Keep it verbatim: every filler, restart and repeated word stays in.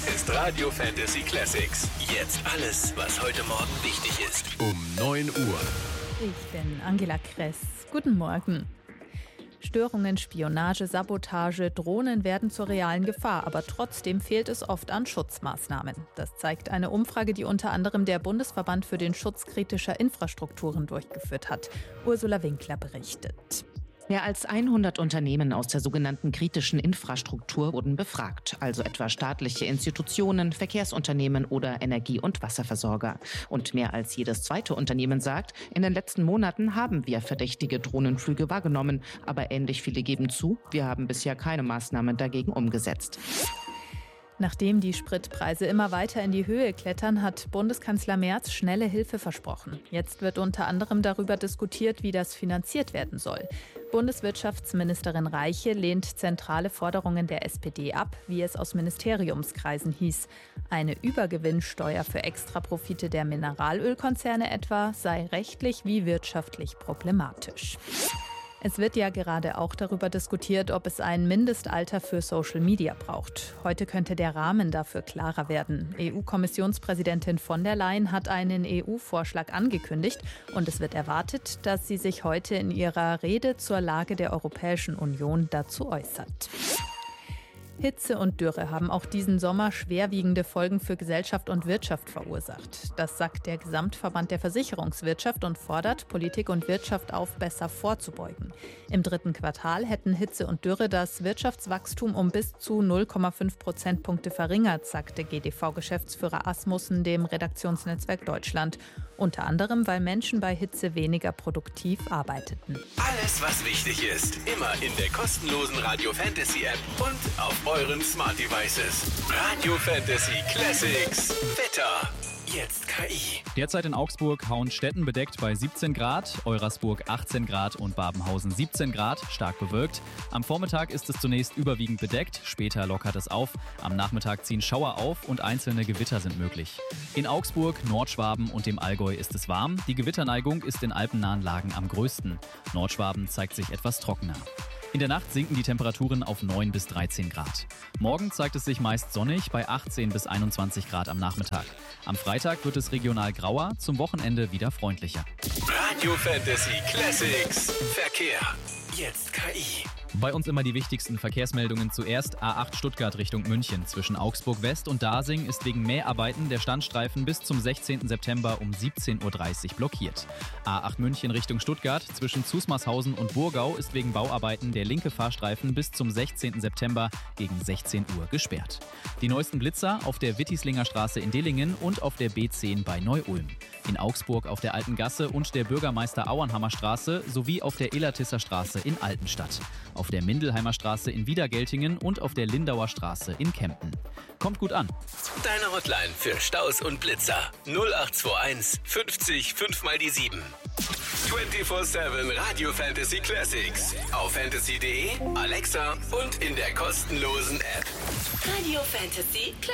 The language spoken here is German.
ist Radio Fantasy Classics. Jetzt alles, was heute Morgen wichtig ist. Um neun Uhr. Ich bin Angela Kress. Guten Morgen. Störungen, Spionage, Sabotage, Drohnen werden zur realen Gefahr, aber trotzdem fehlt es oft an Schutzmaßnahmen. Das zeigt eine Umfrage, die unter anderem der Bundesverband für den Schutz kritischer Infrastrukturen durchgeführt hat. Ursula Winkler berichtet. Mehr als hundert Unternehmen aus der sogenannten kritischen Infrastruktur wurden befragt, also etwa staatliche Institutionen, Verkehrsunternehmen oder Energie- und Wasserversorger. Und mehr als jedes zweite Unternehmen sagt, in den letzten Monaten haben wir verdächtige Drohnenflüge wahrgenommen, aber ähnlich viele geben zu, wir haben bisher keine Maßnahmen dagegen umgesetzt. Nachdem die Spritpreise immer weiter in die Höhe klettern, hat Bundeskanzler Merz schnelle Hilfe versprochen. Jetzt wird unter anderem darüber diskutiert, wie das finanziert werden soll. Bundeswirtschaftsministerin Reiche lehnt zentrale Forderungen der S P D ab, wie es aus Ministeriumskreisen hieß. Eine Übergewinnsteuer für Extraprofite der Mineralölkonzerne etwa sei rechtlich wie wirtschaftlich problematisch. Es wird ja gerade auch darüber diskutiert, ob es ein Mindestalter für Social Media braucht. Heute könnte der Rahmen dafür klarer werden. E U-Kommissionspräsidentin von der Leyen hat einen E U-Vorschlag angekündigt und es wird erwartet, dass sie sich heute in ihrer Rede zur Lage der Europäischen Union dazu äußert. Hitze und Dürre haben auch diesen Sommer schwerwiegende Folgen für Gesellschaft und Wirtschaft verursacht. Das sagt der Gesamtverband der Versicherungswirtschaft und fordert Politik und Wirtschaft auf, besser vorzubeugen. Im dritten Quartal hätten Hitze und Dürre das Wirtschaftswachstum um bis zu null Komma fünf Prozentpunkte verringert, sagte G D V-Geschäftsführer Asmussen dem Redaktionsnetzwerk Deutschland. Unter anderem, weil Menschen bei Hitze weniger produktiv arbeiteten. Alles, was wichtig ist, immer in der kostenlosen Radio Fantasy App und auf euren Smart Devices. Radio Fantasy Classics. Wetter. Jetzt K I. Derzeit in Augsburg, Hauenstetten bedeckt bei siebzehn Grad, Eurasburg achtzehn Grad und Babenhausen siebzehn Grad, stark bewölkt. Am Vormittag ist es zunächst überwiegend bedeckt, später lockert es auf. Am Nachmittag ziehen Schauer auf und einzelne Gewitter sind möglich. In Augsburg, Nordschwaben und dem Allgäu ist es warm. Die Gewitterneigung ist in alpennahen Lagen am größten. Nordschwaben zeigt sich etwas trockener. In der Nacht sinken die Temperaturen auf neun bis dreizehn Grad. Morgen zeigt es sich meist sonnig bei achtzehn bis einundzwanzig Grad am Nachmittag. Am Freitag wird es regional grauer, zum Wochenende wieder freundlicher. Radio Fantasy Classics. Verkehr. Jetzt K I. Bei uns immer die wichtigsten Verkehrsmeldungen zuerst. A acht Stuttgart Richtung München. Zwischen Augsburg West und Dasing ist wegen Mäharbeiten der Standstreifen bis zum sechzehnten September um siebzehn Uhr dreißig blockiert. A acht München Richtung Stuttgart. Zwischen Zusmarshausen und Burgau ist wegen Bauarbeiten der linke Fahrstreifen bis zum sechzehnten September gegen sechzehn Uhr gesperrt. Die neuesten Blitzer auf der Wittislinger Straße in Dillingen und auf der B zehn bei Neu-Ulm. In Augsburg auf der Alten Gasse und der Bürgermeister Auernhammer Straße sowie auf der Illertisser Straße in Altenstadt. Auf der Mindelheimer Straße in Wiedergeltingen und auf der Lindauer Straße in Kempten. Kommt gut an. Deine Hotline für Staus und Blitzer. null acht zwei eins fünfzig fünf mal die sieben. vierundzwanzig sieben Radio Fantasy Classics. Auf fantasy punkt de, Alexa und in der kostenlosen App. Radio Fantasy Classics.